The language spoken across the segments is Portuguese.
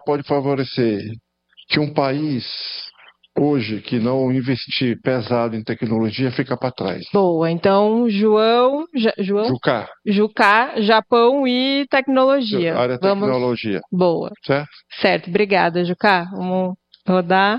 pode favorecer que um país, hoje, que não investir pesado em tecnologia, fica para trás? Boa, então, João, Jucá, Jucá, Japão e tecnologia. área Vamos, tecnologia, boa. certo? Certo, obrigada, Jucá. Vamos rodar.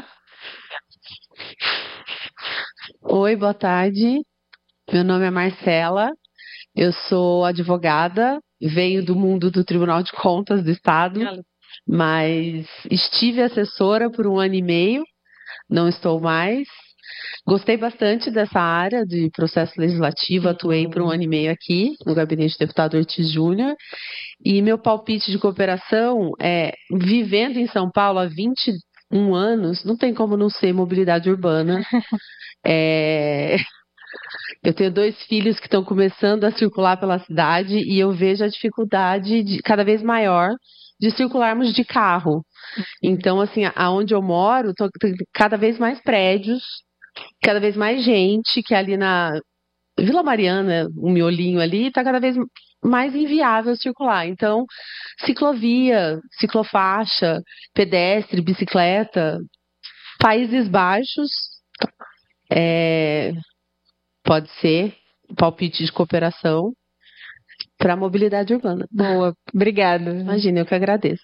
Oi, boa tarde. Meu nome é Marcela, eu sou advogada, venho do mundo do Tribunal de Contas do Estado, mas estive assessora por 1 ano e meio, não estou mais. Gostei bastante dessa área de processo legislativo, atuei por 1 ano e meio aqui no gabinete do deputado Ortiz Júnior, e meu palpite de cooperação é, vivendo em São Paulo há 21 anos, não tem como não ser mobilidade urbana. Eu tenho 2 filhos que estão começando a circular pela cidade e eu vejo a dificuldade cada vez maior de circularmos de carro. Então, assim, aonde eu moro, tem cada vez mais prédios, cada vez mais gente, que ali na Vila Mariana, um miolinho ali, está cada vez mais inviável circular. Então, ciclovia, ciclofaixa, pedestre, bicicleta, Países Baixos, pode ser palpite de cooperação para a mobilidade urbana. Boa, obrigada. Imagina, eu que agradeço.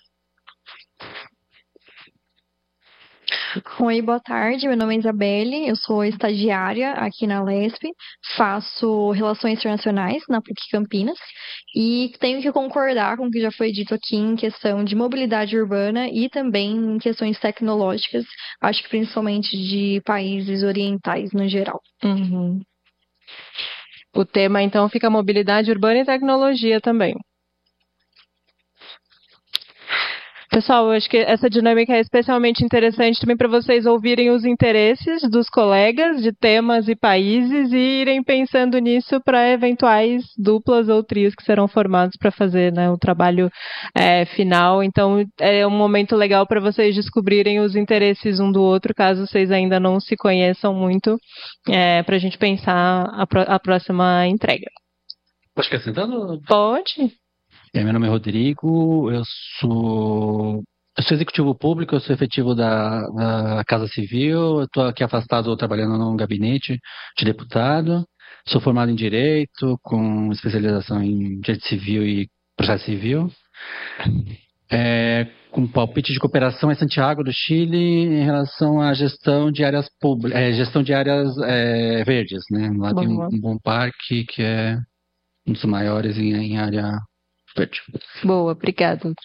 Oi, boa tarde. Meu nome é Isabelle, eu sou estagiária aqui na Lesp, faço Relações Internacionais na PUC Campinas e tenho que concordar com o que já foi dito aqui em questão de mobilidade urbana e também em questões tecnológicas, acho que principalmente de países orientais no geral. Uhum. O tema, então, fica mobilidade urbana e tecnologia também. Pessoal, eu acho que essa dinâmica é especialmente interessante também para vocês ouvirem os interesses dos colegas de temas e países e irem pensando nisso para eventuais duplas ou trios que serão formados para fazer, né, o trabalho final. Então, é um momento legal para vocês descobrirem os interesses um do outro, caso vocês ainda não se conheçam muito, para a gente pensar a próxima entrega. Pode ficar sentado? Pode. Meu nome é Rodrigo, eu sou executivo público, eu sou efetivo da Casa Civil, eu estou aqui afastado trabalhando num gabinete de deputado, sou formado em Direito, com especialização em Direito Civil e Processo Civil. Com palpite de cooperação em Santiago do Chile em relação à gestão de áreas públicas, gestão de áreas verdes, né? Lá tem um bom parque que é um dos maiores em área verde. Boa, obrigada.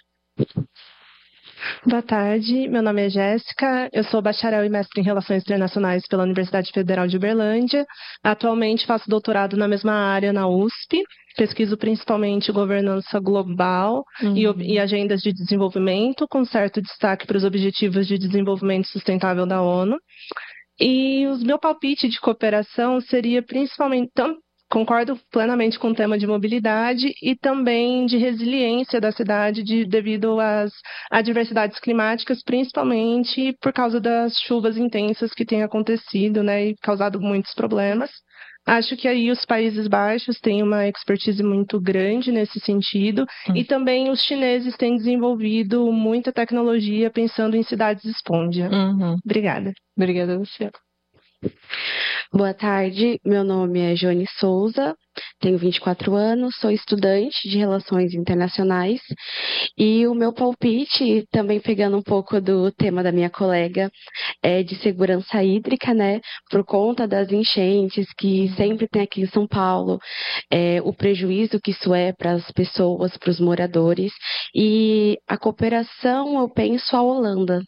Boa tarde, meu nome é Jéssica, eu sou bacharel e mestre em Relações Internacionais pela Universidade Federal de Uberlândia. Atualmente faço doutorado na mesma área na USP, pesquiso principalmente governança global e agendas de desenvolvimento, com certo destaque para os Objetivos de Desenvolvimento Sustentável da ONU. E o meu palpite de cooperação seria principalmente... Concordo plenamente com o tema de mobilidade e também de resiliência da cidade devido às adversidades climáticas, principalmente por causa das chuvas intensas que têm acontecido, né, e causado muitos problemas. Acho que aí os Países Baixos têm uma expertise muito grande nesse sentido e também os chineses têm desenvolvido muita tecnologia pensando em cidades esponja. Obrigada. Obrigada a você. Boa tarde, meu nome é Joane Souza, tenho 24 anos, sou estudante de Relações Internacionais e o meu palpite, também pegando um pouco do tema da minha colega, é de segurança hídrica, né, por conta das enchentes que sempre tem aqui em São Paulo, o prejuízo que isso é para as pessoas, para os moradores, e a cooperação, eu penso, a Holanda.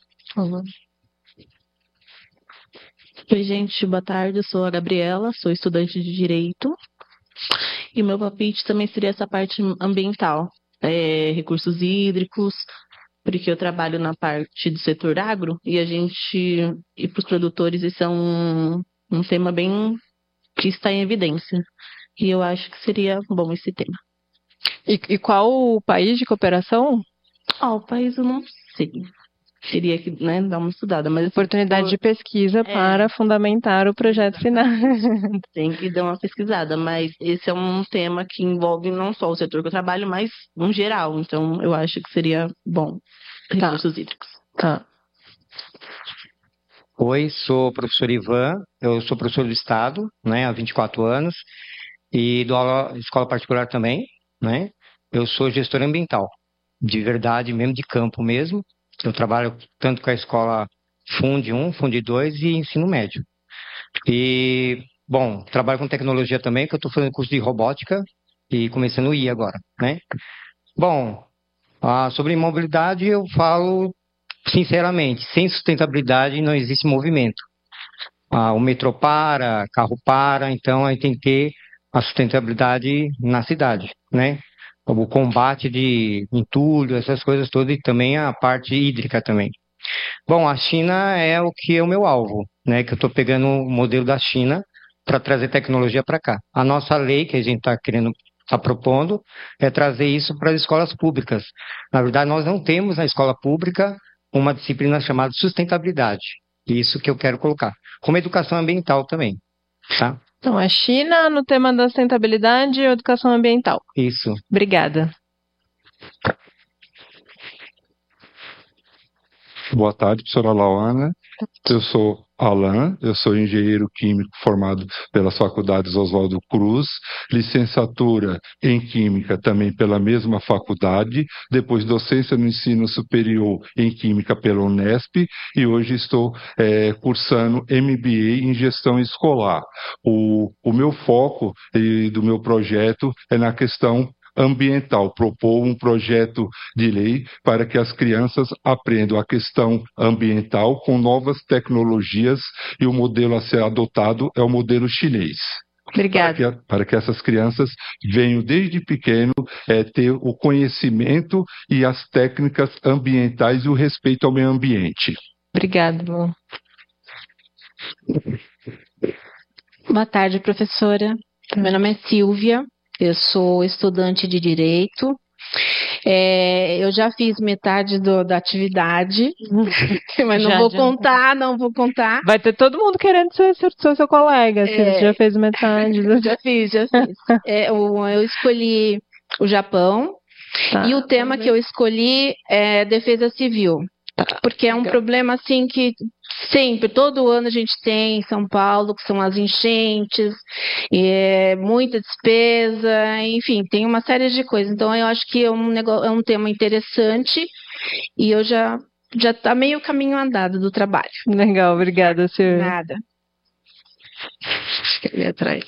Oi, gente, boa tarde, eu sou a Gabriela, sou estudante de Direito e meu palpite também seria essa parte ambiental, recursos hídricos, porque eu trabalho na parte do setor agro e e para os produtores esse é um tema bem que está em evidência e eu acho que seria bom esse tema. E qual o país de cooperação? O país eu não sei. Teria que, né, dar uma estudada, mas oportunidade de pesquisa para fundamentar o projeto final. Tem que dar uma pesquisada, mas esse é um tema que envolve não só o setor que eu trabalho, mas no geral, então eu acho que seria bom. recursos hídricos. Tá. Oi, sou o professor Ivan, eu sou professor do Estado, né, há 24 anos, e dou aula em escola particular também, né? Eu sou gestor ambiental, de verdade mesmo, de campo mesmo. Eu trabalho tanto com a escola Funde 1, Funde 2 e ensino médio. E, bom, trabalho com tecnologia também, que eu estou fazendo curso de robótica e começando o I agora, né? Bom, sobre mobilidade eu falo sinceramente, sem sustentabilidade não existe movimento. O metrô para, carro para, então a gente tem que ter a sustentabilidade na cidade, né? O combate de entulho, essas coisas todas, e também a parte hídrica também. Bom, a China é o que é o meu alvo, né? Que eu estou pegando o modelo da China para trazer tecnologia para cá. A nossa lei que a gente está propondo é trazer isso para as escolas públicas. Na verdade, nós não temos na escola pública uma disciplina chamada sustentabilidade. Isso que eu quero colocar. Como educação ambiental também, tá? Então, a China no tema da sustentabilidade e educação ambiental. Isso. Obrigada. Boa tarde, professora Lauana. Eu sou Alan, eu sou engenheiro químico formado pelas faculdades Oswaldo Cruz, licenciatura em Química também pela mesma faculdade, depois docência no ensino superior em Química pela Unesp e hoje estou cursando MBA em Gestão Escolar. O meu foco do meu projeto é na questão ambiental, propor um projeto de lei para que as crianças aprendam a questão ambiental com novas tecnologias e o modelo a ser adotado é o modelo chinês. Obrigada. Para que essas crianças venham desde pequeno ter o conhecimento e as técnicas ambientais e o respeito ao meio ambiente. Obrigada, Lu. Boa tarde, professora. Meu nome é Silvia. Eu sou estudante de Direito. Eu já fiz metade da atividade, mas não vou contar. Vai ter todo mundo querendo ser seu colega, se você já fez metade. Já fiz. Eu escolhi o Japão, e o tema que eu escolhi é defesa civil. Porque é um problema assim que sempre, todo ano a gente tem em São Paulo, que são as enchentes, muita despesa, enfim, tem uma série de coisas. Então eu acho que é um tema interessante e eu já tá meio caminho andado do trabalho. Legal, obrigada, Silvia. Nada. Fica ali atrás.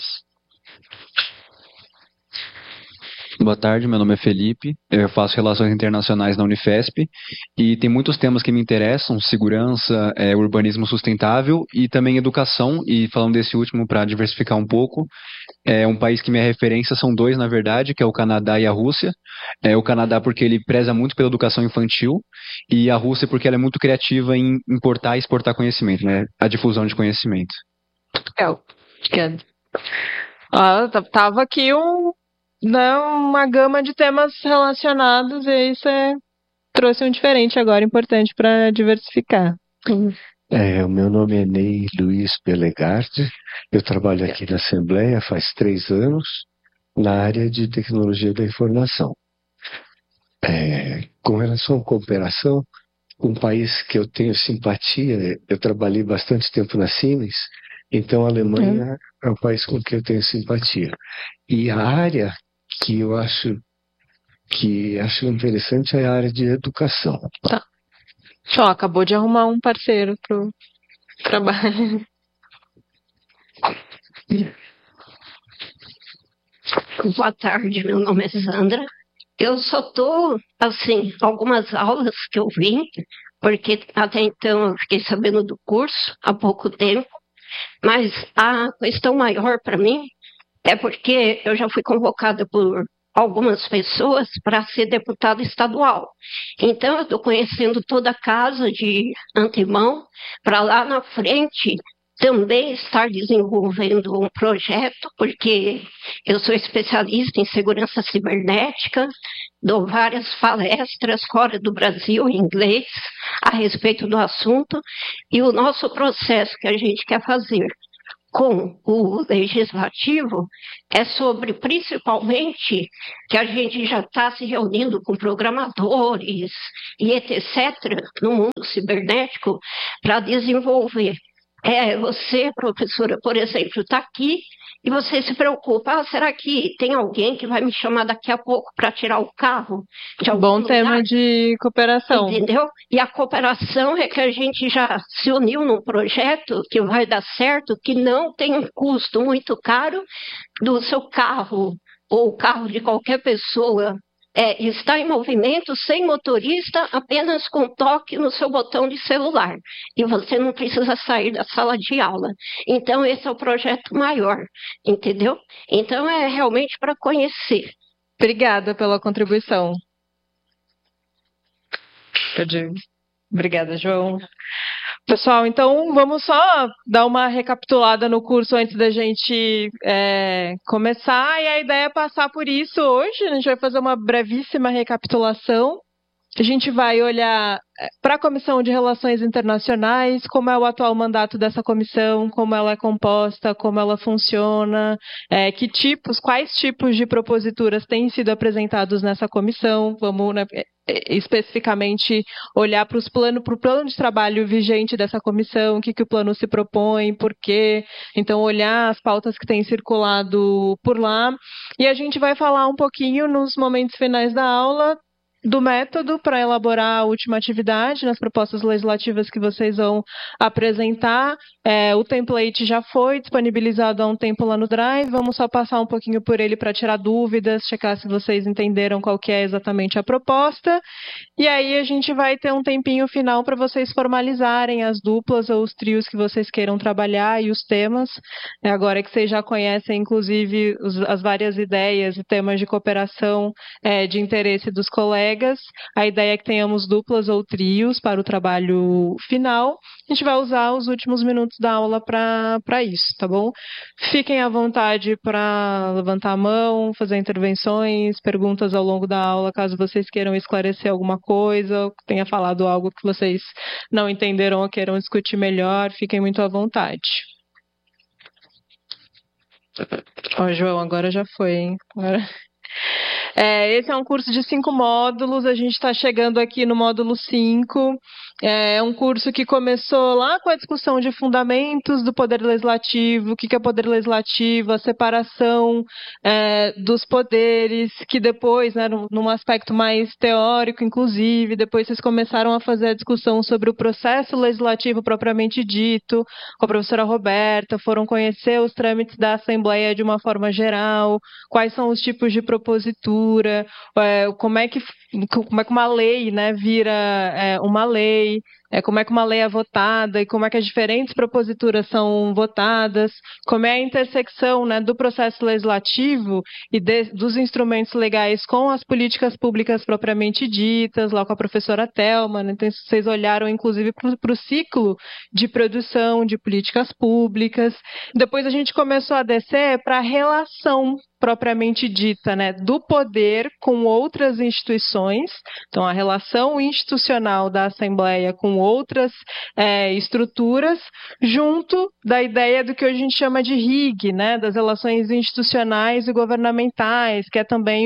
Boa tarde, meu nome é Felipe, eu faço Relações Internacionais na Unifesp e tem muitos temas que me interessam, segurança, urbanismo sustentável e também educação, e falando desse último para diversificar um pouco, um país que minha referência são dois, na verdade, que é o Canadá e a Rússia. O Canadá porque ele preza muito pela educação infantil e a Rússia porque ela é muito criativa em importar e exportar conhecimento, né? A difusão de conhecimento. Tava aqui uma gama de temas relacionados e isso trouxe um diferente agora, importante para diversificar. O meu nome é Ney Luiz Pelegardi, eu trabalho aqui na Assembleia faz 3 anos, na área de tecnologia da informação. Com relação à cooperação, um país que eu tenho simpatia, eu trabalhei bastante tempo na Siemens, então a Alemanha é um país com que eu tenho simpatia. E a área que eu acho interessante é a área de educação. Tá. Acabou de arrumar um parceiro pro trabalho. Boa tarde, meu nome é Sandra. Eu só tô, algumas aulas que eu vim, porque até então eu fiquei sabendo do curso há pouco tempo, mas a questão maior para mim é porque eu já fui convocada por algumas pessoas para ser deputada estadual. Então, eu estou conhecendo toda a casa de antemão, para lá na frente também estar desenvolvendo um projeto, porque eu sou especialista em segurança cibernética, dou várias palestras fora do Brasil, em inglês, a respeito do assunto, e o nosso processo que a gente quer fazer com o legislativo é sobre, principalmente, que a gente já está se reunindo com programadores e etc. no mundo cibernético para desenvolver. Você, professora, por exemplo, está aqui e você se preocupa, será que tem alguém que vai me chamar daqui a pouco para tirar o carro de algum Bom lugar? tema de cooperação. Entendeu? E a cooperação é que a gente já se uniu num projeto que vai dar certo, que não tem um custo muito caro do seu carro ou o carro de qualquer pessoa. Está em movimento, sem motorista, apenas com toque no seu botão de celular. E você não precisa sair da sala de aula. Então, esse é o projeto maior, entendeu? Então, é realmente para conhecer. Obrigada pela contribuição. Obrigada, João. Pessoal, então vamos só dar uma recapitulada no curso antes da gente começar, e a ideia é passar por isso hoje. A gente vai fazer uma brevíssima recapitulação. A gente vai olhar para a Comissão de Relações Internacionais, como é o atual mandato dessa comissão, como ela é composta, como ela funciona, quais tipos de proposituras têm sido apresentados nessa comissão. Vamos, especificamente, olhar para o plano de trabalho vigente dessa comissão, o que o plano se propõe, por quê. Então, olhar as pautas que têm circulado por lá. E a gente vai falar um pouquinho, nos momentos finais da aula, do método para elaborar a última atividade nas propostas legislativas que vocês vão apresentar. O template já foi disponibilizado há um tempo lá no Drive, vamos só passar um pouquinho por ele para tirar dúvidas, checar se vocês entenderam qual que é exatamente a proposta, e aí a gente vai ter um tempinho final para vocês formalizarem as duplas ou os trios que vocês queiram trabalhar e os temas. Agora que vocês já conhecem, inclusive, as várias ideias e temas de cooperação de interesse dos colegas, a ideia é que tenhamos duplas ou trios para o trabalho final. A gente vai usar os últimos minutos da aula para isso, tá bom? Fiquem à vontade para levantar a mão, fazer intervenções, perguntas ao longo da aula, caso vocês queiram esclarecer alguma coisa, ou tenha falado algo que vocês não entenderam ou queiram discutir melhor, fiquem muito à vontade. João, agora já foi, hein? Esse é um curso de 5 módulos, a gente está chegando aqui no módulo 5. É um curso que começou lá com a discussão de fundamentos do poder legislativo, o que é poder legislativo, a separação dos poderes, que depois, num aspecto mais teórico, inclusive, depois vocês começaram a fazer a discussão sobre o processo legislativo propriamente dito, com a professora Roberta, foram conhecer os trâmites da Assembleia de uma forma geral, quais são os tipos de propositura, como é que uma lei vira uma lei, como é que uma lei é votada e como é que as diferentes proposituras são votadas, como é a intersecção do processo legislativo e dos instrumentos legais com as políticas públicas propriamente ditas, lá com a professora Thelma. Então, vocês olharam, inclusive, para o ciclo de produção de políticas públicas. Depois a gente começou a descer para a relação propriamente dita, do poder com outras instituições. Então, a relação institucional da Assembleia com outras estruturas, junto da ideia do que hoje a gente chama de RIG, das relações institucionais e governamentais, que é também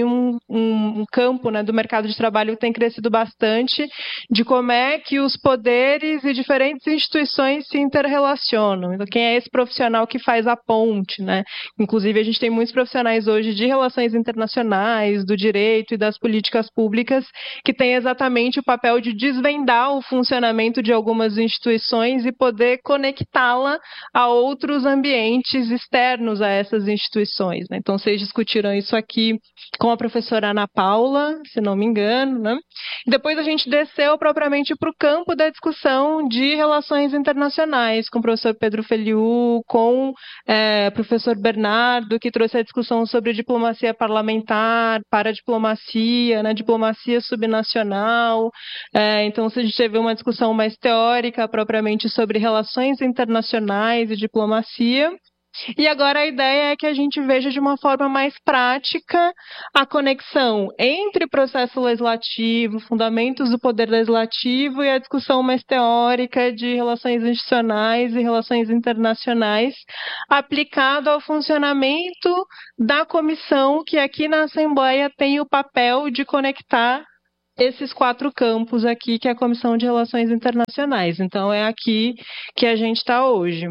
um campo do mercado de trabalho que tem crescido bastante, de como é que os poderes e diferentes instituições se interrelacionam. Então, quem é esse profissional que faz a ponte, Inclusive, a gente tem muitos profissionais hoje de relações internacionais, do direito e das políticas públicas, que têm exatamente o papel de desvendar o funcionamento de algumas instituições e poder conectá-la a outros ambientes externos a essas instituições. Então, vocês discutiram isso aqui com a professora Ana Paula, se não me engano, Depois a gente desceu propriamente para o campo da discussão de relações internacionais, com o professor Pedro Feliu, com o professor Bernardo, que trouxe a discussão sobre diplomacia parlamentar, paradiplomacia, diplomacia subnacional. Então, a gente teve uma discussão mais teórica, propriamente, sobre relações internacionais e diplomacia. E agora a ideia é que a gente veja de uma forma mais prática a conexão entre processo legislativo, fundamentos do poder legislativo e a discussão mais teórica de relações institucionais e relações internacionais, aplicado ao funcionamento da comissão, que aqui na Assembleia tem o papel de conectar esses 4 campos aqui, que é a Comissão de Relações Internacionais. Então, é aqui que a gente está hoje.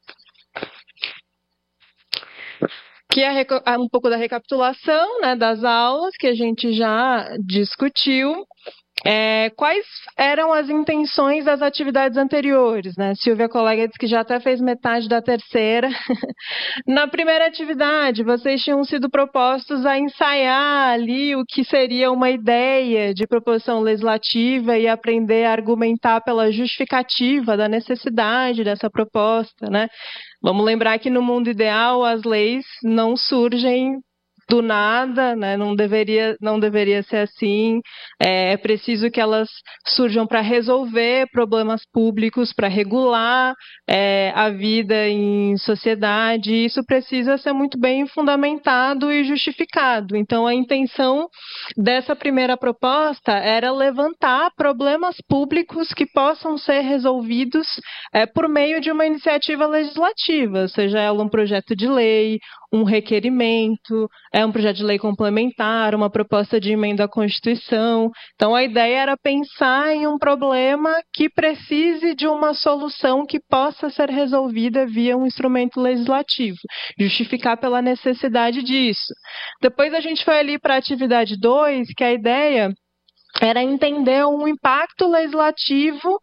Que é um pouco da recapitulação, né, das aulas que a gente já discutiu. Quais eram as intenções das atividades anteriores, né? Silvia, colega, disse que já até fez metade da terceira. Na primeira atividade, vocês tinham sido propostos a ensaiar ali o que seria uma ideia de proposição legislativa e aprender a argumentar pela justificativa da necessidade dessa proposta, né? Vamos lembrar que no mundo ideal as leis não surgem do nada, né? Não deveria ser assim. É preciso que elas surjam para resolver problemas públicos, para regular a vida em sociedade. E isso precisa ser muito bem fundamentado e justificado. Então, a intenção dessa primeira proposta era levantar problemas públicos que possam ser resolvidos por meio de uma iniciativa legislativa, seja ela um projeto de lei, um requerimento, um projeto de lei complementar, uma proposta de emenda à Constituição. Então, a ideia era pensar em um problema que precise de uma solução que possa ser resolvida via um instrumento legislativo, justificar pela necessidade disso. Depois a gente foi ali para a atividade 2, que a ideia era entender um impacto legislativo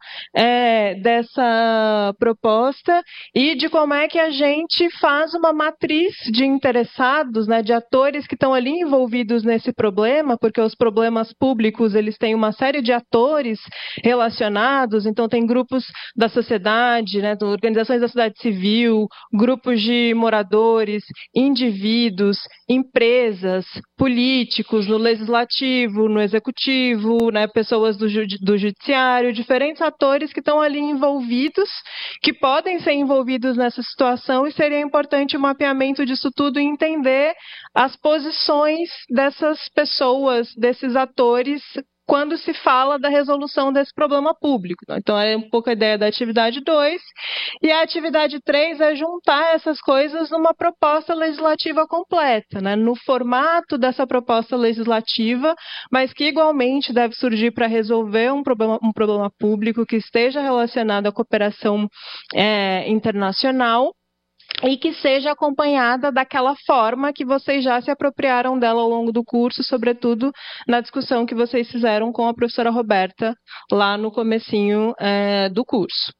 dessa proposta e de como é que a gente faz uma matriz de interessados, né, de atores que estão ali envolvidos nesse problema, porque os problemas públicos, eles têm uma série de atores relacionados, então tem grupos da sociedade, né, organizações da sociedade civil, grupos de moradores, indivíduos, empresas, políticos, no legislativo, no executivo, né, pessoas do judiciário, diferentes atores que estão ali envolvidos, que podem ser envolvidos nessa situação, e seria importante o mapeamento disso tudo e entender as posições dessas pessoas, desses atores, quando se fala da resolução desse problema público. Então, é um pouco a ideia da atividade 2. E a atividade 3 é juntar essas coisas numa proposta legislativa completa, né? No formato dessa proposta legislativa, mas que igualmente deve surgir para resolver um problema público que esteja relacionado à cooperação internacional, e que seja acompanhada daquela forma que vocês já se apropriaram dela ao longo do curso, sobretudo na discussão que vocês fizeram com a professora Roberta lá no comecinho do curso.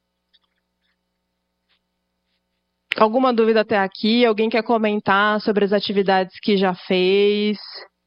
Alguma dúvida até aqui? Alguém quer comentar sobre as atividades que já fez?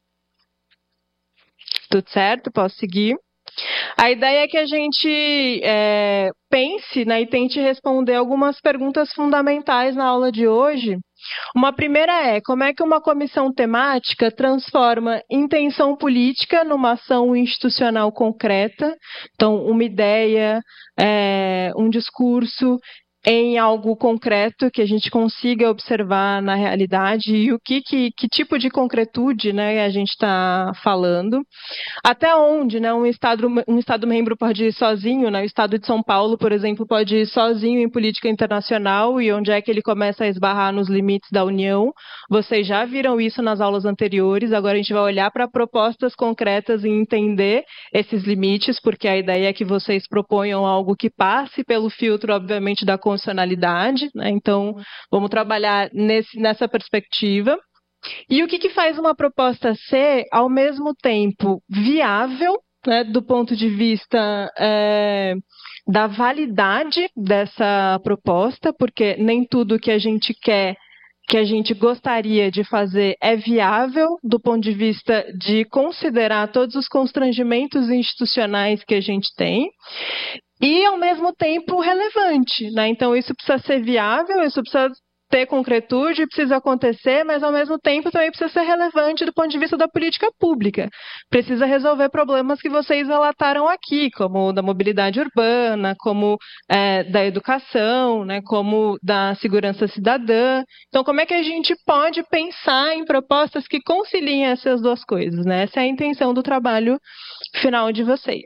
Tudo certo? Posso seguir? A ideia é que a gente pense, né, e tente responder algumas perguntas fundamentais na aula de hoje. Uma primeira é: como é que uma comissão temática transforma intenção política numa ação institucional concreta? Então, uma ideia, um discurso, em algo concreto que a gente consiga observar na realidade e que tipo de concretude, né, a gente está falando. Até onde, né, um Estado membro pode ir sozinho, né? O Estado de São Paulo, por exemplo, pode ir sozinho em política internacional, e onde é que ele começa a esbarrar nos limites da União. Vocês já viram isso nas aulas anteriores, agora a gente vai olhar para propostas concretas e entender esses limites, porque a ideia é que vocês proponham algo que passe pelo filtro, obviamente, da constitucionalidade, né? Então, vamos trabalhar nessa perspectiva. E o que faz uma proposta ser, ao mesmo tempo, viável, né, do ponto de vista da validade dessa proposta, porque nem tudo que a gente quer, que a gente gostaria de fazer é viável do ponto de vista de considerar todos os constrangimentos institucionais que a gente tem, e, ao mesmo tempo, relevante, né? Então, isso precisa ser viável, isso precisa ter concretude, precisa acontecer, mas ao mesmo tempo também precisa ser relevante do ponto de vista da política pública. Precisa resolver problemas que vocês relataram aqui, como da mobilidade urbana, como da educação, né, como da segurança cidadã. Então, como é que a gente pode pensar em propostas que conciliem essas duas coisas, né? Essa é a intenção do trabalho final de vocês.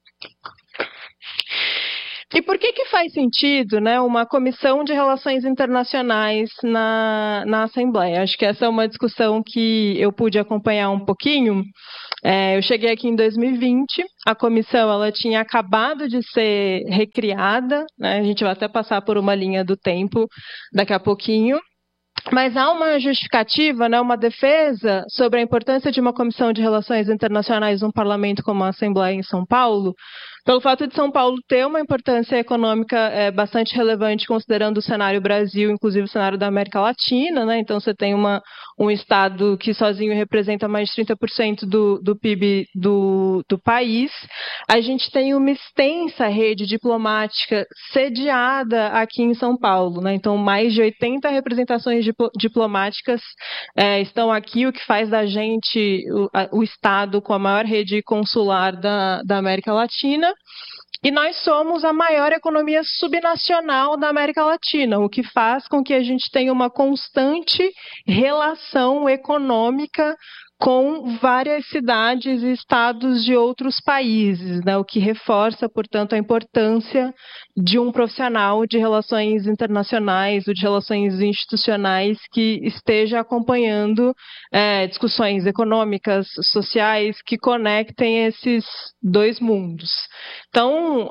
E por que faz sentido, né, uma comissão de relações internacionais na Assembleia? Acho que essa é uma discussão que eu pude acompanhar um pouquinho. Eu cheguei aqui em 2020, a comissão ela tinha acabado de ser recriada, né, a gente vai até passar por uma linha do tempo daqui a pouquinho. Mas há uma justificativa, né, uma defesa sobre a importância de uma comissão de relações internacionais num parlamento como a Assembleia em São Paulo, pelo fato de São Paulo ter uma importância econômica bastante relevante, considerando o cenário Brasil, inclusive o cenário da América Latina, né? Então você tem um estado que sozinho representa mais de 30% do PIB do país. A gente tem uma extensa rede diplomática sediada aqui em São Paulo, né? Então mais de 80 representações diplomáticas estão aqui, o que faz da gente o estado com a maior rede consular da América Latina. E nós somos a maior economia subnacional da América Latina, o que faz com que a gente tenha uma constante relação econômica com várias cidades e estados de outros países, né? O que reforça, portanto, a importância de um profissional de relações internacionais ou de relações institucionais que esteja acompanhando discussões econômicas, sociais, que conectem esses dois mundos. Então,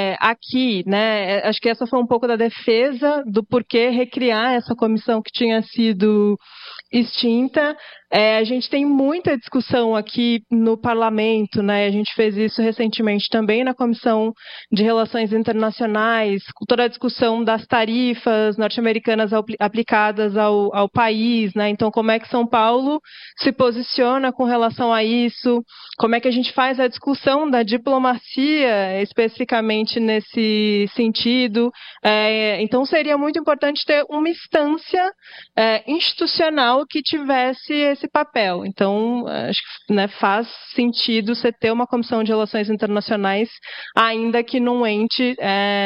aqui, né, acho que essa foi um pouco da defesa do porquê recriar essa comissão que tinha sido extinta. A gente tem muita discussão aqui no parlamento, né? A gente fez isso recentemente também na Comissão de Relações Internacionais, com toda a discussão das tarifas norte-americanas aplicadas ao país, né? Então, como é que São Paulo se posiciona com relação a isso? Como é que a gente faz a discussão da diplomacia, especificamente nesse sentido? Então, seria muito importante ter uma instância institucional que tivesse esse papel. Então, acho que, né, faz sentido você ter uma comissão de relações internacionais, ainda que num ente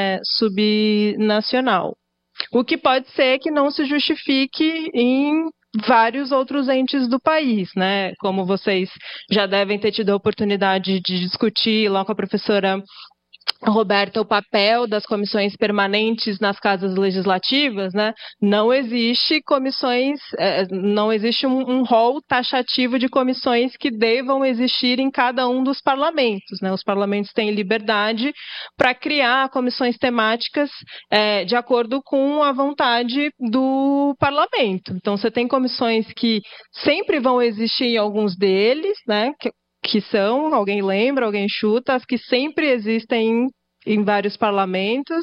subnacional. O que pode ser que não se justifique em vários outros entes do país, né? Como vocês já devem ter tido a oportunidade de discutir lá com a professora Roberta, o papel das comissões permanentes nas casas legislativas, né? Não existe comissões, não existe um rol taxativo de comissões que devam existir em cada um dos parlamentos, né? Os parlamentos têm liberdade para criar comissões temáticas de acordo com a vontade do parlamento. Então, você tem comissões que sempre vão existir em alguns deles, né? Que são, alguém lembra, alguém chuta, as que sempre existem em vários parlamentos.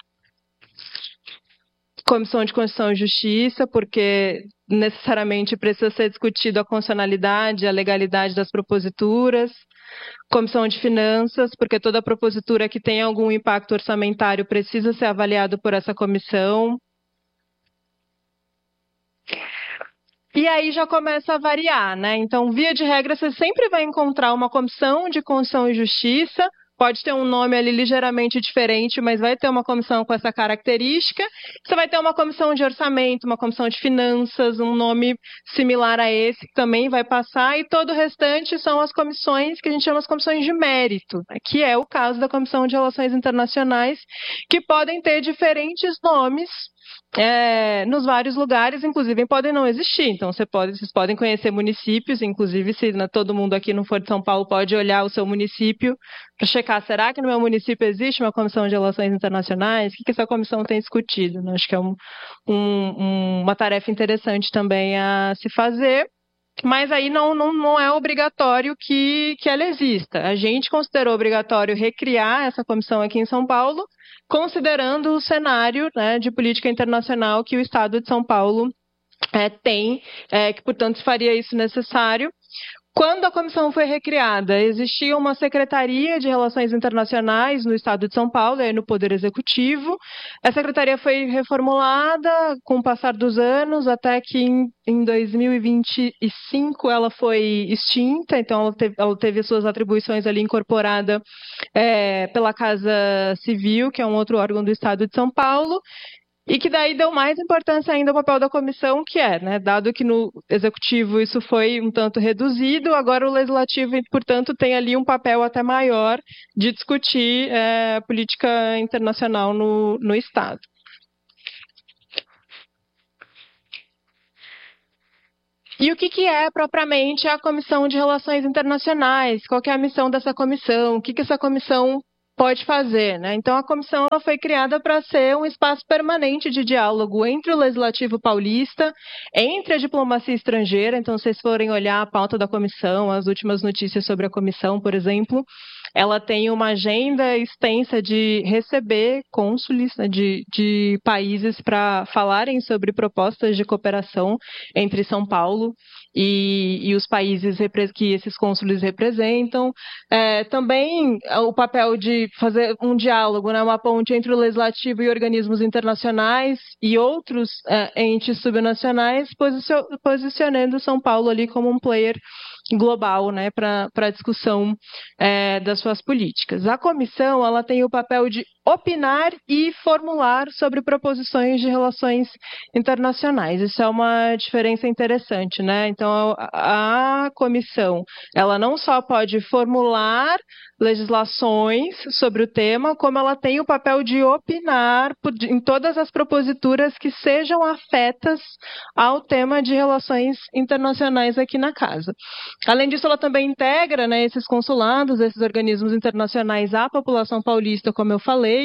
Comissão de Constituição e Justiça, porque necessariamente precisa ser discutido a constitucionalidade, a legalidade das proposituras. Comissão de Finanças, porque toda propositura que tem algum impacto orçamentário precisa ser avaliado por essa comissão. E aí já começa a variar, né? Então, via de regra, você sempre vai encontrar uma comissão de Constituição e Justiça, pode ter um nome ali ligeiramente diferente, mas vai ter uma comissão com essa característica. Você vai ter uma comissão de orçamento, uma comissão de finanças, um nome similar a esse que também vai passar, e todo o restante são as comissões que a gente chama de comissões de mérito, né? Que é o caso da Comissão de Relações Internacionais, que podem ter diferentes nomes nos vários lugares, inclusive podem não existir. Então, vocês podem conhecer municípios, inclusive se todo mundo aqui não for de São Paulo, pode olhar o seu município para checar, será que no meu município existe uma comissão de relações internacionais? O que essa comissão tem discutido? Acho que é uma tarefa interessante também a se fazer. Mas aí não é obrigatório que ela exista. A gente considerou obrigatório recriar essa comissão aqui em São Paulo, considerando o cenário, né, de política internacional que o Estado de São Paulo tem, que, portanto, faria isso necessário. Quando a comissão foi recriada, existia uma Secretaria de Relações Internacionais no Estado de São Paulo, no Poder Executivo. A secretaria foi reformulada com o passar dos anos, até que em 2025 ela foi extinta, então ela teve suas atribuições ali incorporadas pela Casa Civil, que é um outro órgão do Estado de São Paulo. E que daí deu mais importância ainda ao papel da comissão, que dado que no executivo isso foi um tanto reduzido, agora o legislativo, portanto, tem ali um papel até maior de discutir a política internacional no Estado. E o que é propriamente a Comissão de Relações Internacionais? Qual que é a missão dessa comissão? O que essa comissão pode fazer, né? Então, a comissão ela foi criada para ser um espaço permanente de diálogo entre o Legislativo paulista, entre a diplomacia estrangeira. Então, se vocês forem olhar a pauta da comissão, as últimas notícias sobre a comissão, por exemplo, ela tem uma agenda extensa de receber cônsules, né, de países para falarem sobre propostas de cooperação entre São Paulo e os países que esses cônsules representam. Também o papel de fazer um diálogo, né, uma ponte entre o legislativo e organismos internacionais e outros entes subnacionais, posicionando São Paulo ali como um player global, né, para a discussão das suas políticas. A comissão ela tem o papel de opinar e formular sobre proposições de relações internacionais. Isso é uma diferença interessante, né? Então, a comissão ela não só pode formular legislações sobre o tema, como ela tem o papel de opinar em todas as proposituras que sejam afetas ao tema de relações internacionais aqui na casa. Além disso, ela também integra, né, esses consulados, esses organismos internacionais à população paulista, como eu falei.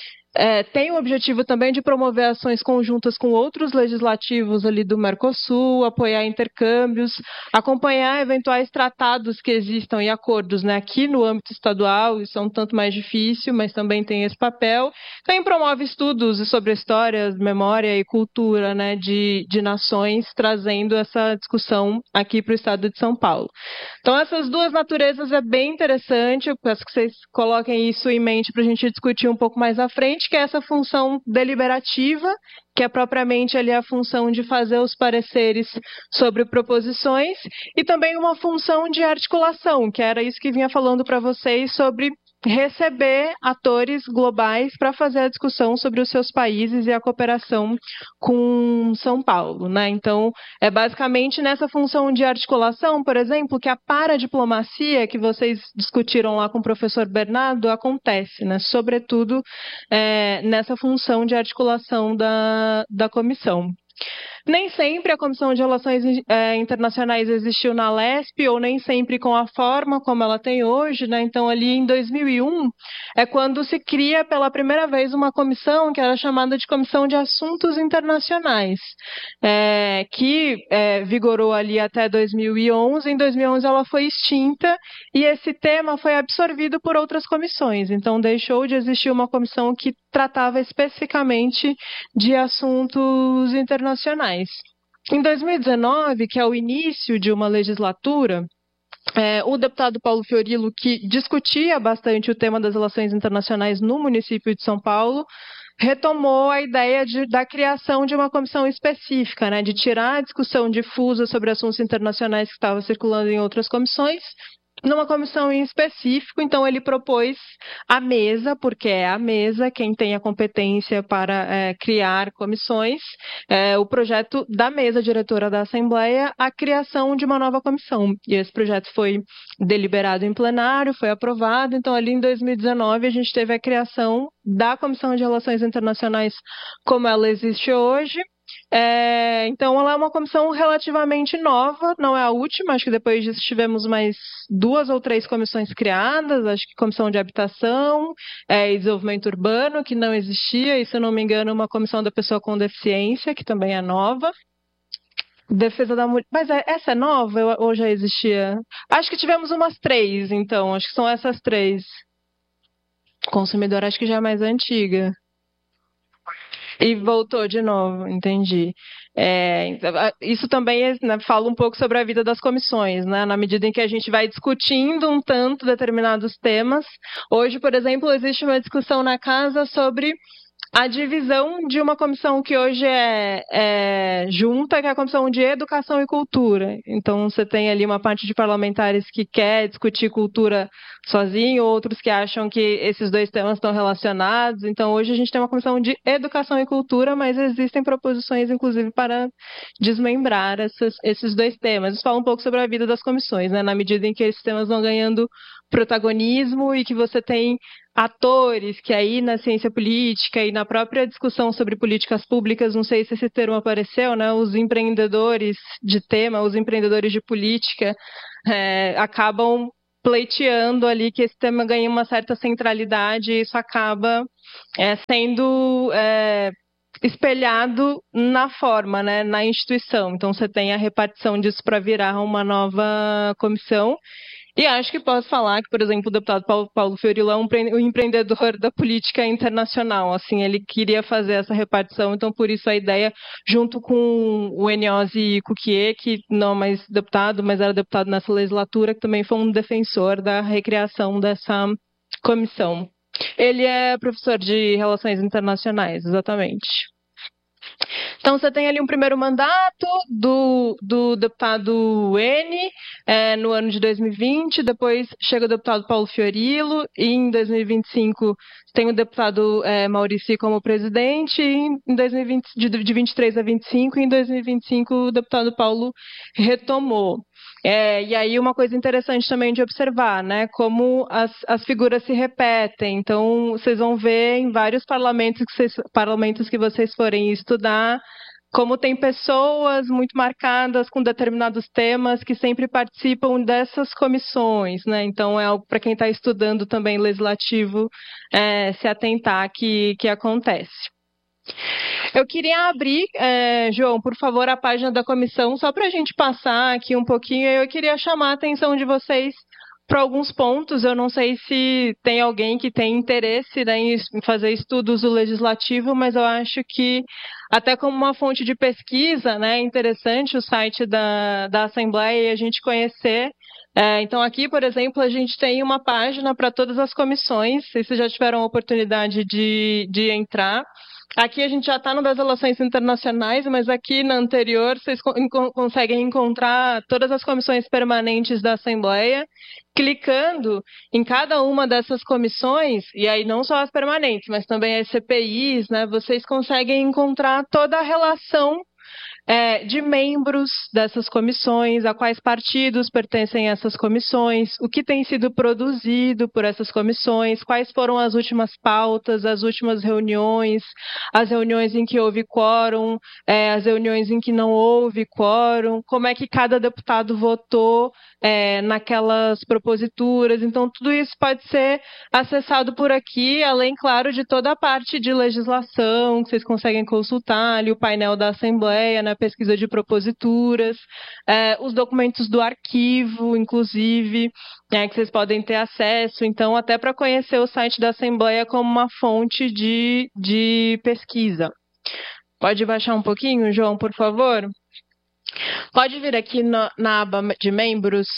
Tem o objetivo também de promover ações conjuntas com outros legislativos ali do Mercosul, apoiar intercâmbios, acompanhar eventuais tratados que existam e acordos, né, aqui no âmbito estadual. Isso é um tanto mais difícil, mas também tem esse papel. Também promove estudos sobre história, memória e cultura, né, de nações, trazendo essa discussão aqui para o estado de São Paulo. Então, essas duas naturezas é bem interessante. Eu peço que vocês coloquem isso em mente para a gente discutir um pouco mais à frente, que é essa função deliberativa, que é propriamente ali a função de fazer os pareceres sobre proposições, e também uma função de articulação, que era isso que vinha falando para vocês sobre receber atores globais para fazer a discussão sobre os seus países e a cooperação com São Paulo, né? Então, é basicamente nessa função de articulação, por exemplo, que a paradiplomacia que vocês discutiram lá com o professor Bernardo acontece, né? Sobretudo nessa função de articulação da comissão. Nem sempre a Comissão de Relações Internacionais existiu na LESP, ou nem sempre com a forma como ela tem hoje, né? Então, ali em 2001, é quando se cria pela primeira vez uma comissão que era chamada de Comissão de Assuntos Internacionais, que vigorou ali até 2011. Em 2011 ela foi extinta e esse tema foi absorvido por outras comissões. Então, deixou de existir uma comissão que tratava especificamente de assuntos internacionais. Em 2019, que é o início de uma legislatura, o deputado Paulo Fiorilo, que discutia bastante o tema das relações internacionais no município de São Paulo, retomou a ideia da criação de uma comissão específica, né, de tirar a discussão difusa sobre assuntos internacionais que estava circulando em outras comissões, numa comissão em específico. Então, ele propôs a mesa, porque é a mesa quem tem a competência para criar comissões, o projeto da mesa diretora da Assembleia, a criação de uma nova comissão. E esse projeto foi deliberado em plenário, foi aprovado. Então, ali em 2019, a gente teve a criação da Comissão de Relações Internacionais como ela existe hoje. Então, ela é uma comissão relativamente nova, não é a última. Acho que depois disso tivemos mais 2 ou 3 comissões criadas. Acho que Comissão de Habitação e Desenvolvimento Urbano, que não existia, e se eu não me engano, uma Comissão da Pessoa com Deficiência, que também é nova. Defesa da Mulher. Mas essa é nova ou já existia? Acho que tivemos umas 3, então. Acho que são essas 3. Consumidor, acho que já é mais antiga. E voltou de novo, entendi. Isso também né, fala um pouco sobre a vida das comissões, né? Na medida em que a gente vai discutindo um tanto determinados temas. Hoje, por exemplo, existe uma discussão na casa sobre a divisão de uma comissão que hoje é junta, que é a Comissão de Educação e Cultura. Então, você tem ali uma parte de parlamentares que quer discutir cultura sozinho, outros que acham que esses dois temas estão relacionados. Então, hoje a gente tem uma Comissão de Educação e Cultura, mas existem proposições, inclusive, para desmembrar esses dois temas. Isso fala um pouco sobre a vida das comissões, né? Na medida em que esses temas vão ganhando protagonismo e que você tem atores que aí na ciência política e na própria discussão sobre políticas públicas, não sei se esse termo apareceu, né? Os empreendedores de tema, os empreendedores de política acabam pleiteando ali que esse tema ganhe uma certa centralidade e isso acaba sendo espelhado na forma, né? Na instituição. Então você tem a repartição disso para virar uma nova comissão. E acho que posso falar que, por exemplo, o deputado Paulo Fiorilo é um empreendedor da política internacional. Assim, ele queria fazer essa repartição, então por isso a ideia, junto com o Eniosi Cuquier, que não é mais deputado, mas era deputado nessa legislatura, que também foi um defensor da recriação dessa comissão. Ele é professor de Relações Internacionais, exatamente. Então, você tem ali um primeiro mandato do deputado N no ano de 2020, depois chega o deputado Paulo Fiorilo, e em 2025 tem o deputado Maurici como presidente, e em 2020, de 23 a 25, e em 2025 o deputado Paulo retomou. E aí uma coisa interessante também de observar, né, como as figuras se repetem. Então, vocês vão ver em vários parlamentos que vocês forem estudar, como tem pessoas muito marcadas com determinados temas que sempre participam dessas comissões, né? Então, é algo para quem está estudando também legislativo se atentar que acontece. Eu queria abrir, João, por favor, a página da comissão, só para a gente passar aqui um pouquinho. Eu queria chamar a atenção de vocês para alguns pontos. Eu não sei se tem alguém que tem interesse, né, em fazer estudos do legislativo, mas eu acho que, até como uma fonte de pesquisa, né, é interessante o site da Assembleia e a gente conhecer. Então, aqui, por exemplo, a gente tem uma página para todas as comissões. Se vocês já tiveram a oportunidade de entrar. Aqui a gente já está no das relações internacionais, mas aqui na anterior vocês conseguem encontrar todas as comissões permanentes da Assembleia. Clicando em cada uma dessas comissões, e aí não só as permanentes, mas também as CPIs, né, vocês conseguem encontrar toda a relação de membros dessas comissões, a quais partidos pertencem essas comissões, o que tem sido produzido por essas comissões, quais foram as últimas pautas, as últimas reuniões, as reuniões em que houve quórum, as reuniões em que não houve quórum, como é que cada deputado votou naquelas proposituras. Então, tudo isso pode ser acessado por aqui, além, claro, de toda a parte de legislação que vocês conseguem consultar, ali o painel da Assembleia, né, pesquisa de proposituras, os documentos do arquivo, inclusive, que vocês podem ter acesso. Então, até para conhecer o site da Assembleia como uma fonte de pesquisa. Pode baixar um pouquinho, João, por favor? Pode vir aqui na aba de membros.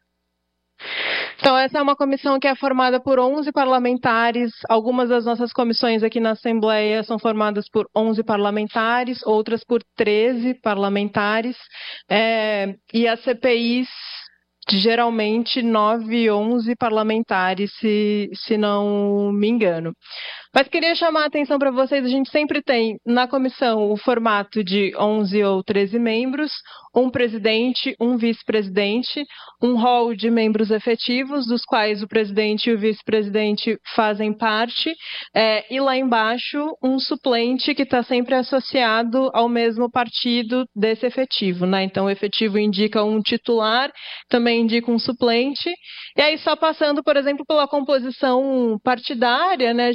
Então, essa é uma comissão que é formada por 11 parlamentares. Algumas das nossas comissões aqui na Assembleia são formadas por 11 parlamentares, outras por 13 parlamentares. E as CPIs, geralmente, 9, 11 parlamentares, se não me engano. Mas queria chamar a atenção para vocês, a gente sempre tem na comissão o formato de 11 ou 13 membros, um presidente, um vice-presidente, um hall de membros efetivos, dos quais o presidente e o vice-presidente fazem parte, e lá embaixo um suplente que está sempre associado ao mesmo partido desse efetivo, né? Então o efetivo indica um titular, também indica um suplente, e aí só passando, por exemplo, pela composição partidária, né? A gente tem ali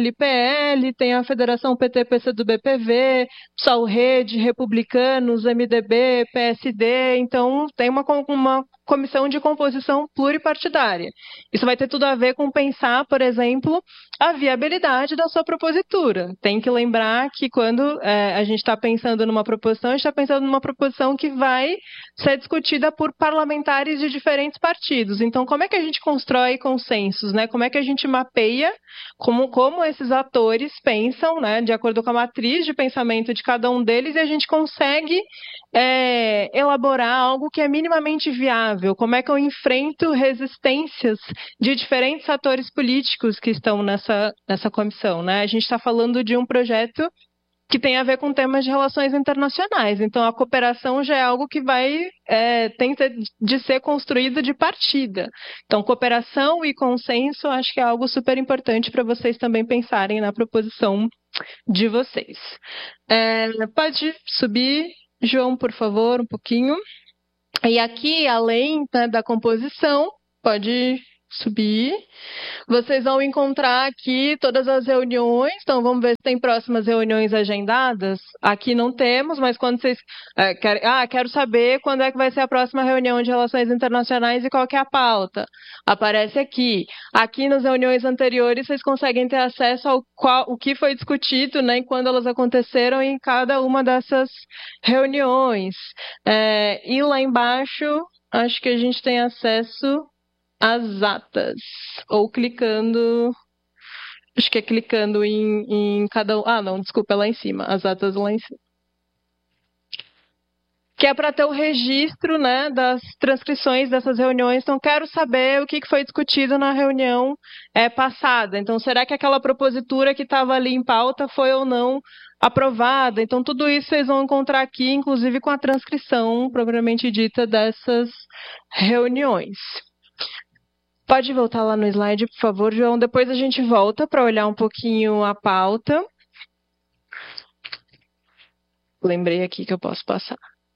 PL, tem a Federação PT-PC do BPV, PSOL Rede, Republicanos, MDB, PSD, então tem uma comissão de composição pluripartidária. Isso vai ter tudo a ver com pensar, por exemplo, a viabilidade da sua propositura. Tem que lembrar que quando a gente está pensando numa proposição, a gente está pensando numa proposição que vai ser discutida por parlamentares de diferentes partidos. Então, como é que a gente constrói consensos, né? Como é que a gente mapeia como esses atores pensam, né? De acordo com a matriz de pensamento de cada um deles, e a gente consegue elaborar algo que é minimamente viável. Como é que eu enfrento resistências de diferentes atores políticos que estão nessa comissão, né? A gente está falando de um projeto que tem a ver com temas de relações internacionais. Então, a cooperação já é algo que tem de ser construído de partida. Então, cooperação e consenso, acho que é algo super importante para vocês também pensarem na proposição de vocês. Pode subir, João, por favor, um pouquinho. E aqui, além, né, da composição, pode subir. Vocês vão encontrar aqui todas as reuniões. Então, vamos ver se tem próximas reuniões agendadas. Aqui não temos, mas quando vocês... quero saber quando é que vai ser a próxima reunião de relações internacionais e qual que é a pauta. Aparece aqui. Aqui nas reuniões anteriores, vocês conseguem ter acesso ao que foi discutido, né, e quando elas aconteceram em cada uma dessas reuniões. E lá embaixo, acho que a gente tem acesso as atas, ou clicando, acho que é clicando em cada um, não, desculpa, é lá em cima, as atas lá em cima. Que é para ter o registro, né, das transcrições dessas reuniões. Então, quero saber o que foi discutido na reunião passada. Então, será que aquela propositura que estava ali em pauta foi ou não aprovada? Então, tudo isso vocês vão encontrar aqui, inclusive com a transcrição propriamente dita dessas reuniões. Pode voltar lá no slide, por favor, João. Depois a gente volta para olhar um pouquinho a pauta. Lembrei aqui que eu posso passar.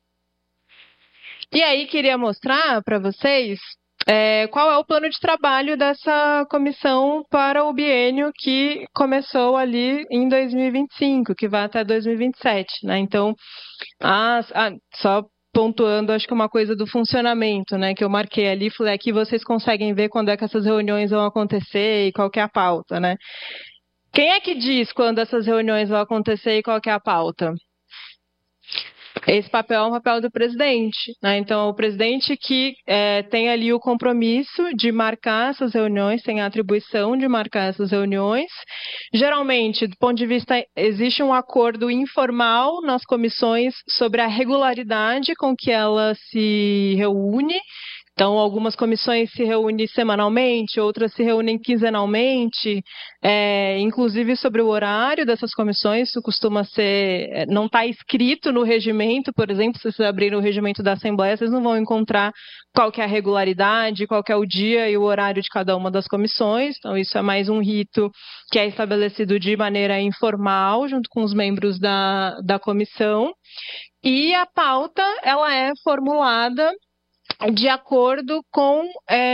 E aí, queria mostrar para vocês qual é o plano de trabalho dessa comissão para o biênio que começou ali em 2025, que vai até 2027, né? Então, só pontuando, acho que uma coisa do funcionamento, né, que eu marquei ali, falei, aqui vocês conseguem ver quando é que essas reuniões vão acontecer e qual que é a pauta, né? Quem é que diz quando essas reuniões vão acontecer e qual que é a pauta? Esse papel é um papel do presidente, né? Então, o presidente que tem ali o compromisso de marcar essas reuniões, tem a atribuição de marcar essas reuniões. Geralmente, do ponto de vista, existe um acordo informal nas comissões sobre a regularidade com que ela se reúne. Então, algumas comissões se reúnem semanalmente, outras se reúnem quinzenalmente, inclusive sobre o horário dessas comissões, isso costuma ser, não está escrito no regimento, por exemplo, se vocês abrirem o regimento da Assembleia, vocês não vão encontrar qual que é a regularidade, qual que é o dia e o horário de cada uma das comissões. Então, isso é mais um rito que é estabelecido de maneira informal, junto com os membros da comissão. E a pauta, ela é formulada de acordo com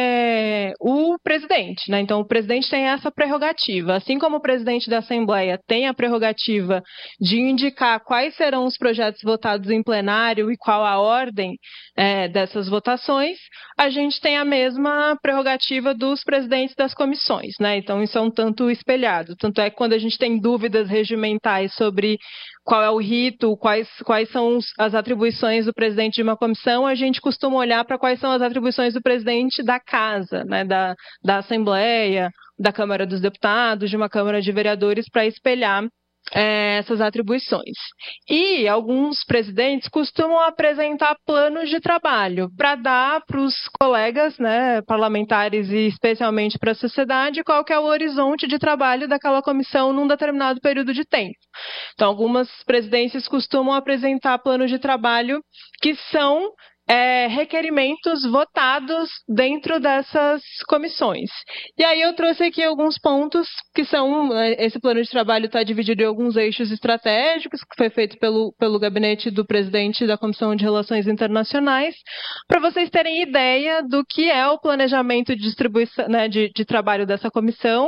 o presidente, né? Então, o presidente tem essa prerrogativa. Assim como o presidente da Assembleia tem a prerrogativa de indicar quais serão os projetos votados em plenário e qual a ordem dessas votações, a gente tem a mesma prerrogativa dos presidentes das comissões, né? Então, isso é um tanto espelhado. Tanto é que quando a gente tem dúvidas regimentais sobre qual é o rito, quais são as atribuições do presidente de uma comissão, a gente costuma olhar para quais são as atribuições do presidente da casa, né, da Assembleia, da Câmara dos Deputados, de uma Câmara de Vereadores, para espelhar essas atribuições. E alguns presidentes costumam apresentar planos de trabalho para dar para os colegas, né, parlamentares e especialmente para a sociedade, qual que é o horizonte de trabalho daquela comissão num determinado período de tempo. Então, algumas presidências costumam apresentar planos de trabalho que são requerimentos votados dentro dessas comissões. E aí eu trouxe aqui alguns pontos que são, esse plano de trabalho está dividido em alguns eixos estratégicos, que foi feito pelo gabinete do presidente da Comissão de Relações Internacionais, para vocês terem ideia do que é o planejamento de distribuição, né, de trabalho dessa comissão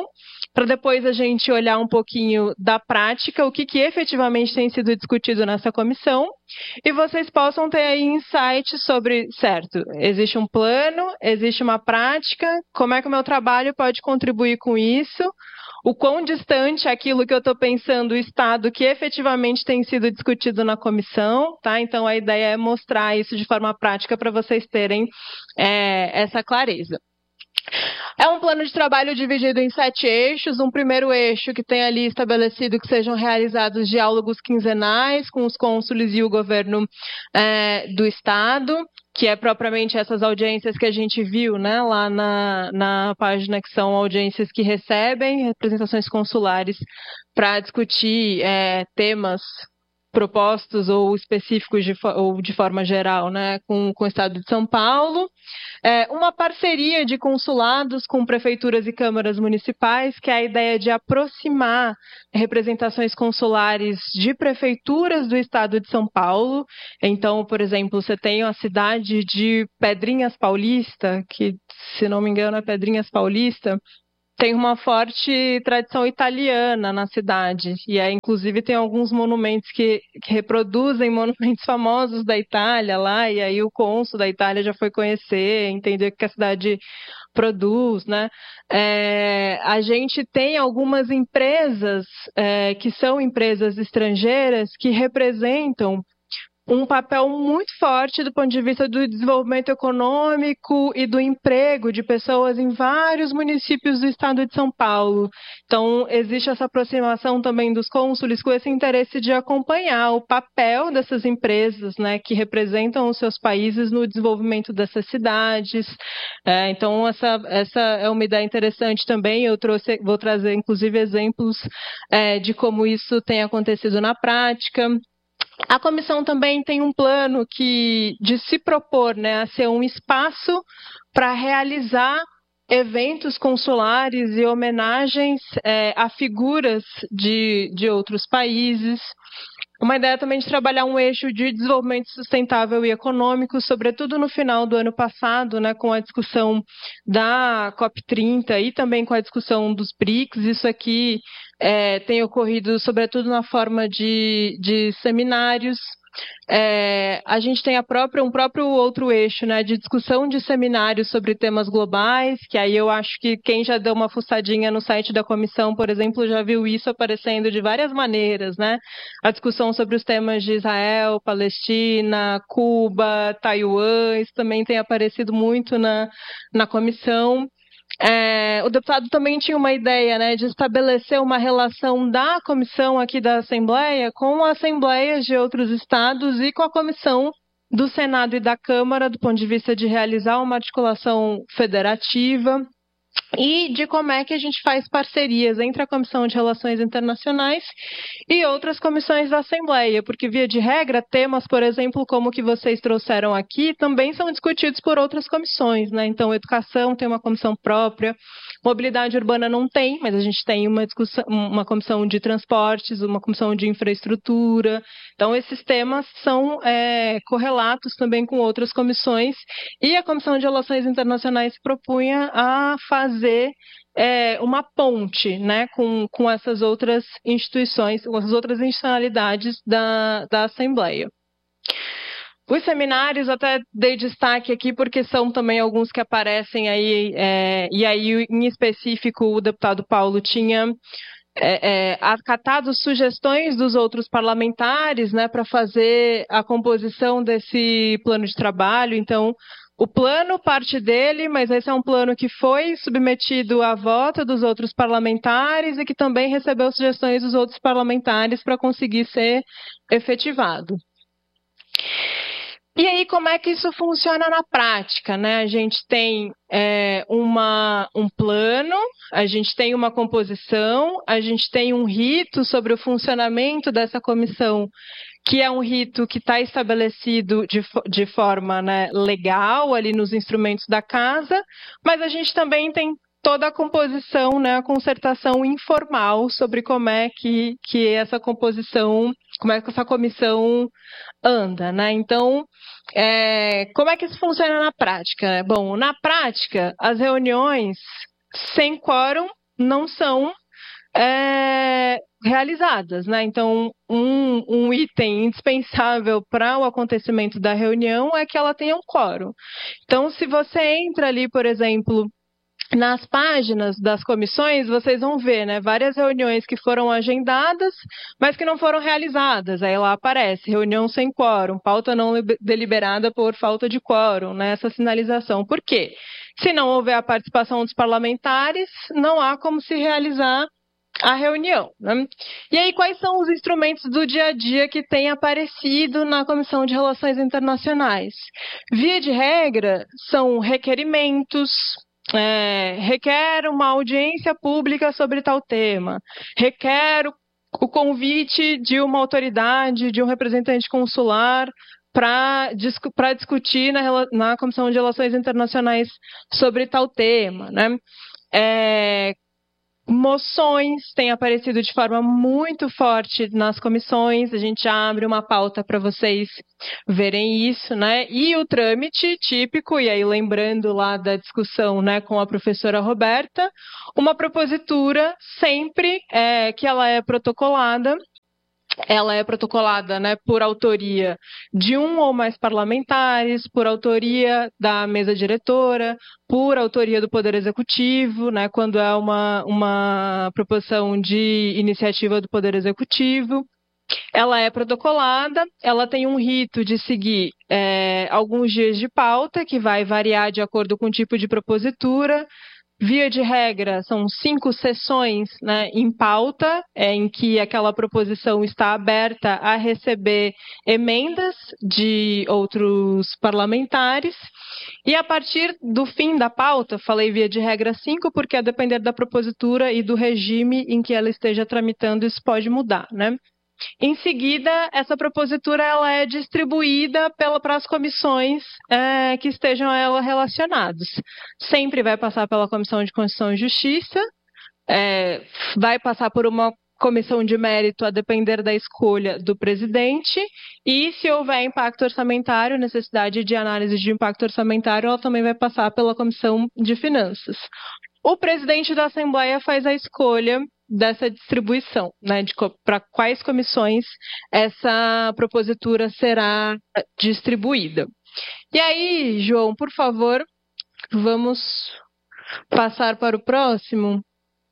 para depois a gente olhar um pouquinho da prática, o que efetivamente tem sido discutido nessa comissão, e vocês possam ter aí insights sobre, certo, existe um plano, existe uma prática, como é que o meu trabalho pode contribuir com isso, o quão distante aquilo que eu estou pensando, o estado que efetivamente tem sido discutido na comissão, tá? Então a ideia é mostrar isso de forma prática para vocês terem essa clareza. É um plano de trabalho dividido em 7 eixos. Um primeiro eixo que tem ali estabelecido que sejam realizados diálogos quinzenais com os cônsules e o governo do Estado, que é propriamente essas audiências que a gente viu, né, lá na página, que são audiências que recebem representações consulares para discutir temas propostos ou específicos ou de forma geral, né, com o Estado de São Paulo. Uma parceria de consulados com prefeituras e câmaras municipais, que é a ideia de aproximar representações consulares de prefeituras do Estado de São Paulo. Então, por exemplo, você tem a cidade de Pedrinhas Paulista, que, se não me engano, é Pedrinhas Paulista, tem uma forte tradição italiana na cidade, e aí, inclusive, tem alguns monumentos que reproduzem monumentos famosos da Itália lá, e aí o cônsul da Itália já foi conhecer, entender o que a cidade produz, né? A gente tem algumas empresas que são empresas estrangeiras que representam um papel muito forte do ponto de vista do desenvolvimento econômico e do emprego de pessoas em vários municípios do estado de São Paulo. Então, existe essa aproximação também dos cônsules com esse interesse de acompanhar o papel dessas empresas, né, que representam os seus países no desenvolvimento dessas cidades. Então, essa é uma ideia interessante também. Vou trazer, inclusive, exemplos de como isso tem acontecido na prática. A comissão também tem um plano de se propor, né, a ser um espaço para realizar eventos consulares e homenagens a figuras de outros países. Uma ideia também de trabalhar um eixo de desenvolvimento sustentável e econômico, sobretudo no final do ano passado, né, com a discussão da COP30 e também com a discussão dos BRICS. Isso aqui tem ocorrido sobretudo na forma de seminários. A gente tem um próprio outro eixo, né, de discussão de seminários sobre temas globais, que aí eu acho que quem já deu uma fuçadinha no site da comissão, por exemplo, já viu isso aparecendo de várias maneiras, né? A discussão sobre os temas de Israel, Palestina, Cuba, Taiwan, isso também tem aparecido muito na comissão. O deputado também tinha uma ideia, né, de estabelecer uma relação da comissão aqui da Assembleia com assembleias de outros estados e com a comissão do Senado e da Câmara, do ponto de vista de realizar uma articulação federativa, e de como é que a gente faz parcerias entre a Comissão de Relações Internacionais e outras comissões da Assembleia, porque, via de regra, temas, por exemplo, como o que vocês trouxeram aqui, também são discutidos por outras comissões, né? Então, educação tem uma comissão própria, mobilidade urbana não tem, mas a gente tem uma comissão de transportes, uma comissão de infraestrutura. Então, esses temas são correlatos também com outras comissões, e a Comissão de Relações Internacionais se propunha a fazer uma ponte, né, com essas outras instituições, com as outras institucionalidades da Assembleia. Os seminários até dei destaque aqui porque são também alguns que aparecem aí, e aí em específico o deputado Paulo tinha acatado sugestões dos outros parlamentares, né, para fazer a composição desse plano de trabalho. Então, o plano parte dele, mas esse é um plano que foi submetido à voto dos outros parlamentares e que também recebeu sugestões dos outros parlamentares para conseguir ser efetivado. E aí, como é que isso funciona na prática, né? A gente tem um plano, a gente tem uma composição, a gente tem um rito sobre o funcionamento dessa comissão, que é um rito que está estabelecido de forma, né, legal ali nos instrumentos da casa, mas a gente também tem toda a composição, né, a concertação informal sobre como é que essa composição, como é que essa comissão anda, né? Então, como é que isso funciona na prática? Bom, na prática, as reuniões sem quórum não são realizadas, né? Então, um item indispensável para o acontecimento da reunião é que ela tenha um quórum. Então, se você entra ali, por exemplo, nas páginas das comissões, vocês vão ver, né, várias reuniões que foram agendadas, mas que não foram realizadas. Aí lá aparece reunião sem quórum, pauta não deliberada por falta de quórum, né, essa sinalização. Por quê? Se não houver a participação dos parlamentares, não há como se realizar a reunião, né? E aí, quais são os instrumentos do dia a dia que têm aparecido na Comissão de Relações Internacionais? Via de regra, são requerimentos, requer uma audiência pública sobre tal tema, requer o convite de uma autoridade, de um representante consular para discutir na Comissão de Relações Internacionais sobre tal tema, né? Moções têm aparecido de forma muito forte nas comissões, a gente abre uma pauta para vocês verem isso, né? E o trâmite típico, e aí lembrando lá da discussão, né, com a professora Roberta, uma propositura sempre que ela é protocolada, né, por autoria de um ou mais parlamentares, por autoria da mesa diretora, por autoria do Poder Executivo, né, quando é uma proposição de iniciativa do Poder Executivo. Ela é protocolada, ela tem um rito de seguir alguns dias de pauta, que vai variar de acordo com o tipo de propositura. Via de regra, são 5 sessões, né, em pauta, em que aquela proposição está aberta a receber emendas de outros parlamentares. E a partir do fim da pauta, falei via de regra 5, porque a depender da propositura e do regime em que ela esteja tramitando, isso pode mudar, né? Em seguida, essa propositura ela é distribuída para as comissões que estejam a ela relacionadas. Sempre vai passar pela Comissão de Constituição e Justiça, vai passar por uma comissão de mérito a depender da escolha do presidente, e se houver impacto orçamentário, necessidade de análise de impacto orçamentário, ela também vai passar pela Comissão de Finanças. O presidente da Assembleia faz a escolha dessa distribuição, né, para quais comissões essa propositura será distribuída. E aí, João, por favor, vamos passar para o próximo,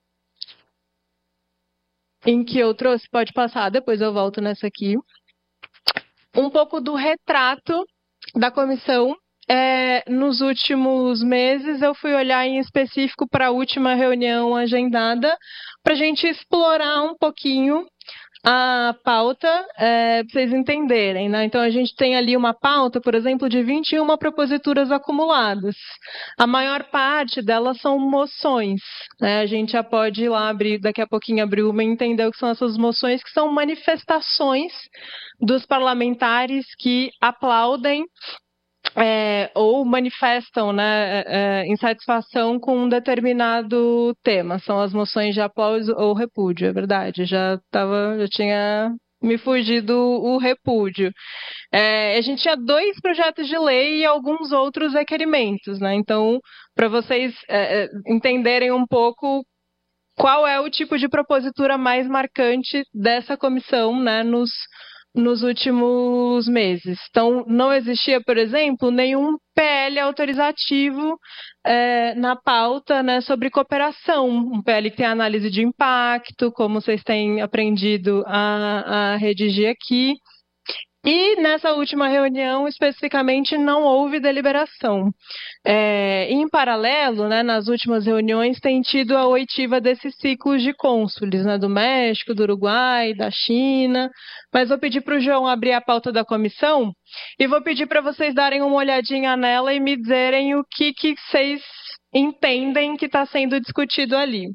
em que eu trouxe, pode passar, depois eu volto nessa aqui, um pouco do retrato da comissão. Nos últimos meses, eu fui olhar em específico para a última reunião agendada, para a gente explorar um pouquinho a pauta, para vocês entenderem, né? Então, a gente tem ali uma pauta, por exemplo, de 21 proposituras acumuladas. A maior parte delas são moções, né? A gente já pode ir lá abrir, daqui a pouquinho abrir uma e entender o que são essas moções, que são manifestações dos parlamentares que aplaudem ou manifestam, né, insatisfação com um determinado tema. São as moções de aplauso ou repúdio, é verdade. Já tinha me fugido o repúdio. A gente tinha 2 projetos de lei e alguns outros requerimentos, né? Então, para vocês entenderem um pouco qual é o tipo de propositura mais marcante dessa comissão, né, nos últimos meses. Então, não existia, por exemplo, nenhum PL autorizativo na pauta, né, sobre cooperação. Um PL que tem análise de impacto, como vocês têm aprendido a redigir aqui. E nessa última reunião, especificamente, não houve deliberação. Em paralelo, né, nas últimas reuniões, tem tido a oitiva desses ciclos de cônsules, né, do México, do Uruguai, da China. Mas vou pedir para o João abrir a pauta da comissão e vou pedir para vocês darem uma olhadinha nela e me dizerem o que vocês entendem que está sendo discutido ali.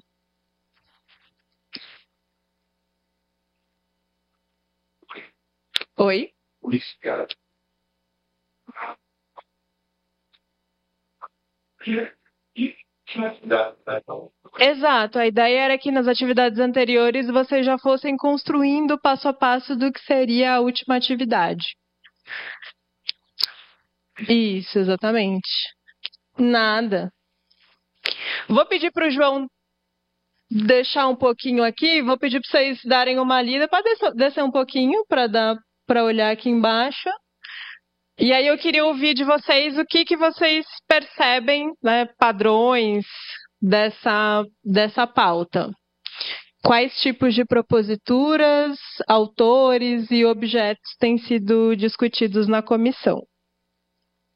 Oi? Exato, a ideia era que nas atividades anteriores vocês já fossem construindo passo a passo do que seria a última atividade. Isso, exatamente. Nada. Vou pedir para o João deixar um pouquinho aqui, vou pedir para vocês darem uma lida, pode descer um pouquinho para olhar aqui embaixo. E aí eu queria ouvir de vocês o que vocês percebem, né, padrões dessa pauta. Quais tipos de proposituras, autores e objetos têm sido discutidos na comissão?